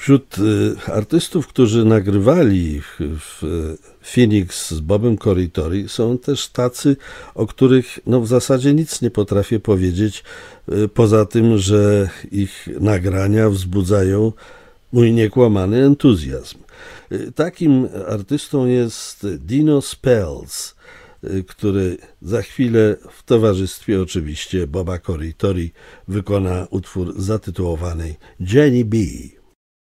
Wśród artystów, którzy nagrywali w Phoenix z Bobem Corritore, są też tacy, o których w zasadzie nic nie potrafię powiedzieć, poza tym, że ich nagrania wzbudzają mój niekłamany entuzjazm. Takim artystą jest Dino Spells, który za chwilę w towarzystwie oczywiście Boba Corritore wykona utwór zatytułowany Jenny B.